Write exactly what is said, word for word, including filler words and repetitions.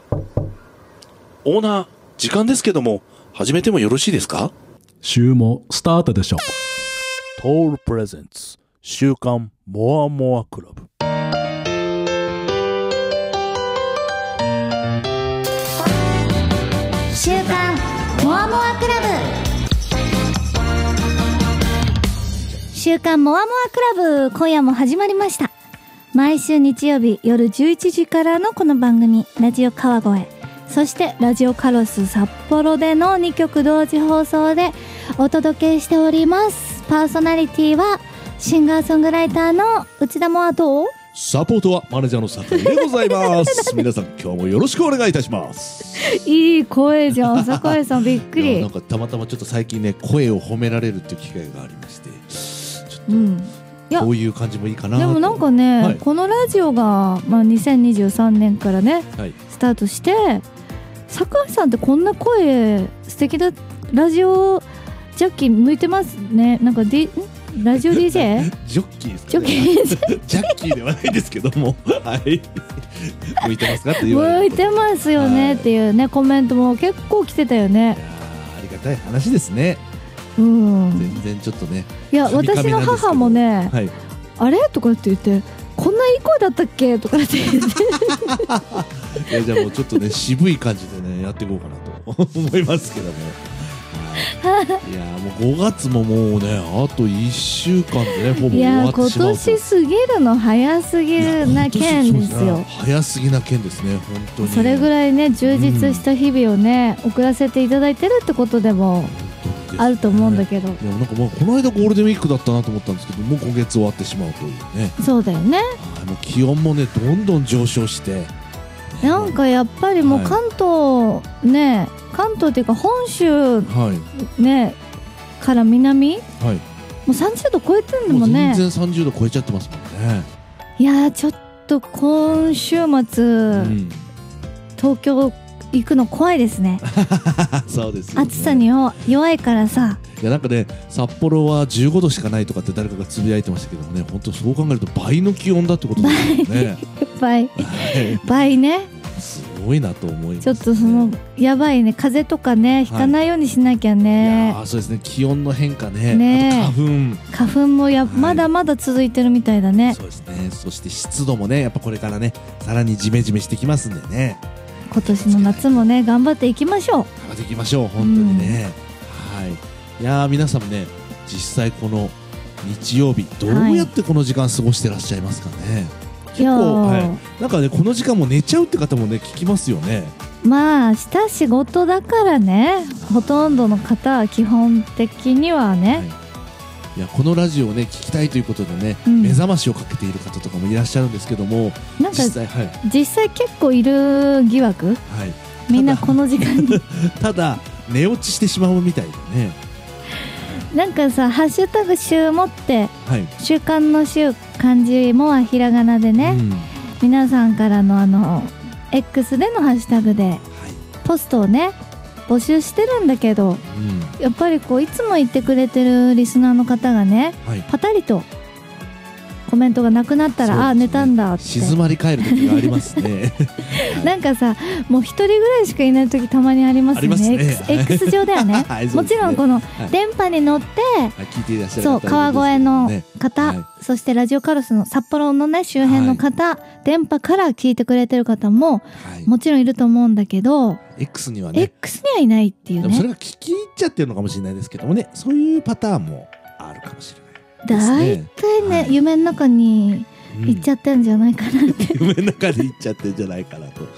オーナー、時間ですけども始めてもよろしいですか？ 週もスタートでしょ。 トールプレゼンツ週刊モアモアクラブ。 週刊モアモアクラブ。週刊モアモアクラブ、今夜も始まりました。毎週日曜日夜じゅういちじからのこの番組、ラジオ川越、そしてラジオカロス札幌でのにきょく同時放送でお届けしております。パーソナリティはシンガーソングライターの内田モアと、 サポートはマネージャーの酒井でございます皆さん今日もよろしくお願いいたします。 いい声じゃん酒井さん、びっくり。 なんかたまたまちょっと最近ね、声を褒められるっていう機会がありまして、ちょっと、 うんいやこういう感じもいいかなと。 でもなんかね、はい、このラジオが、まあ、にせんにじゅうさんねんからね、はい、スタートして、酒井さんってこんな声素敵だ。ラジオジョッキー向いてますね。なんか、D、ラジオ ディージェージョッキーですか、ね、 ジョッキージャッキーではないですけどもはい向いてますかって言われる。 向いてますよねっていうね、コメントも結構来てたよね。 いやありがたい話ですね。 うん、 全然ちょっとね、 いや私の母もね、はい、あれとかって言って、こんないい声だったっけとかって言っていやじゃあもうちょっとね渋い感じでねやっていこうかなと思いますけどもいやもうごがつももうねあといっしゅうかんでねほぼ終わってしまうと。いや今年過ぎるの早すぎるな件ですよ。 ね、 早すぎな件ですね本当に。 それぐらいね充実した日々をね、うん、送らせていただいてるってことでもあると思うんだけど、 いやなんかもうこの間ゴールデンウィークだったなと思ったんですけど、もう今月終わってしまうというね。 そうだよね。 もう気温もねどんどん上昇して、 なんかやっぱりもう関東、はい、ね関東っていうか本州、はいね、から南、はい、もうさんじゅうど超えてるのもね。 もう全然さんじゅうど超えちゃってますもんね。 いやちょっと今週末、うん、東京行くの怖いですねそうですよね、 暑さに弱いからさ。 いやなんかね札幌はじゅうごどしかないとかって誰かがつぶやいてましたけどもね、本当そう考えると倍の気温だってことですよね倍倍ね、 すごいなと思います、ね、 ちょっとそのやばいね、風邪とかねひかないようにしなきゃね、 はい、いやそうですね、気温の変化 ね, ね、 あと花粉花粉もや、はい、まだまだ続いてるみたいだね。 そうですね。そして湿度もねやっぱこれからねさらにジメジメしてきますんでね、 今年の夏もね頑張っていきましょう。 頑張っていきましょう本当にね、うん、はい。いや皆さんもね実際この日曜日どうやってこの時間過ごしてらっしゃいますかね、はい、結構、はい、なんかねこの時間も寝ちゃうって方もね聞きますよね。 まあ明日仕事だからね、ほとんどの方は基本的にはね、はい、 いやこのラジオをね聞きたいということでね、うん、目覚ましをかけている方とかもいらっしゃるんですけども、 なんか実際、はい、 実際結構いる疑惑、はい、みんなこの時間にただ寝落ちしてしまうみたいでね。 なんかさハッシュタグ週もって、はい、週刊の週漢字もはひらがなでね、うん、皆さんからのあの X でのハッシュタグで、はい、ポストをね募集してるんだけど、うん、やっぱりこういつも言ってくれてるリスナーの方がね、はい、パタリとコメントがなくなったら、ね、あ寝たんだって静まり返る時がありますねなんかさもう一人ぐらいしかいない時たまにありますよ ね, ね X, X 上ではね、はい、もちろんこの電波に乗って、はい、 聞いていらっしゃるそう川越の方、はい、そしてラジオカロスの札幌のね周辺の方、はい、電波から聞いてくれてる方も、はい、もちろんいると思うんだけど X にはね X にはいないっていうね。 でもそれが聞き入っちゃってるのかもしれないですけどもね、そういうパターンもあるかもしれない。 だいたいね、はい、夢の中に行っちゃってんじゃないかなって、 うん、夢の中に行っちゃってんじゃないかなと